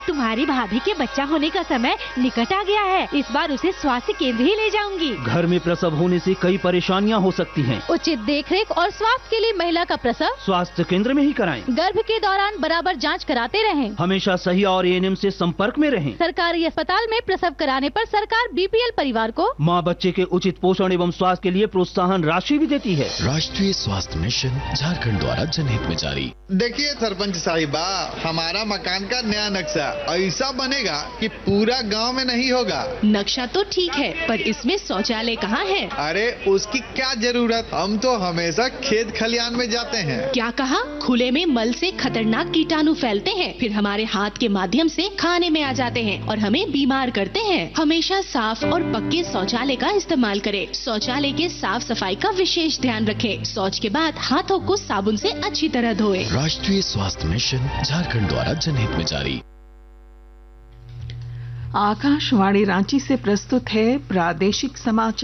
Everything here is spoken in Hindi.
तुम्हारी भाभी के बच्चा होने का समय निकट आ गया है। इस बार उसे स्वास्थ्य केंद्र ही ले जाऊंगी। घर में प्रसव होने से कई परेशानियां हो सकती हैं। उचित देखरेख और स्वास्थ्य के लिए महिला का प्रसव स्वास्थ्य केंद्र में ही कराएं। गर्भ के दौरान बराबर जांच कराते रहें। हमेशा सही और एएनएम से संपर्क में रहें। सरकारी अस्पताल में प्रसव कराने पर सरकार बीपीएल परिवार को माँ बच्चे के उचित पोषण एवं स्वास्थ्य के लिए प्रोत्साहन राशि भी देती है। राष्ट्रीय स्वास्थ्य मिशन झारखंड द्वारा जनहित में जारी। देखिए सरपंच साहिबा, हमारा मकान का नया नक्शा ऐसा बनेगा कि पूरा गांव में नहीं होगा। नक्शा तो ठीक है, पर इसमें शौचालय कहाँ है? अरे उसकी क्या जरूरत, हम तो हमेशा खेत खलियान में जाते हैं। क्या कहा? खुले में मल से खतरनाक कीटाणु फैलते हैं, फिर हमारे हाथ के माध्यम से खाने में आ जाते हैं और हमें बीमार करते हैं। हमेशा साफ और पक्के शौचालय का इस्तेमाल करें। शौचालय के साफ सफाई का विशेष ध्यान रखें। शौच के बाद हाथों को साबुन से अच्छी तरह धोएं। राष्ट्रीय स्वास्थ्य मिशन झारखंड द्वारा जनहित में जारी। आकाशवाणी रांची से प्रस्तुत है प्रादेशिक समाचार।